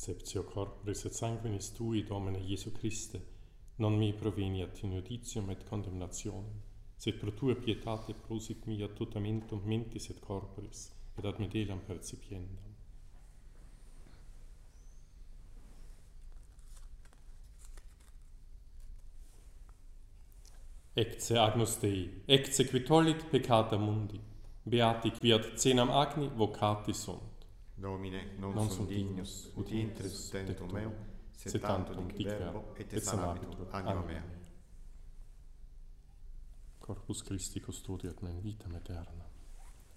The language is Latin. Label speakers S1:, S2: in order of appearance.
S1: Acceptio corporis et sanguinis tui, Domine Iesu Christe, non mi proveniat in judicium et condemnationem, sed pro tua pietate prosit mia tutamentum mentis et corporis, et ad me delam percipiendam. Ecce agnus Dei, ecce qui tollit peccata mundi, beati quiat cenam agni vocati sunt.
S2: Domine, non sum dignus, ut intres tentum meum, sed tantum dic verbo, et sanabitur anima mea.
S1: Corpus Christi custodiat me in vitam aeterna.